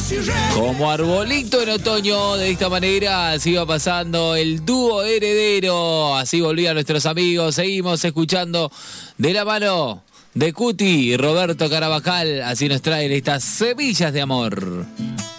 Como arbolito en otoño, de esta manera así iba pasando el dúo heredero. Así volvían nuestros amigos. Seguimos escuchando de la mano de Cuti y Roberto Carabajal. Así nos traen estas semillas de amor.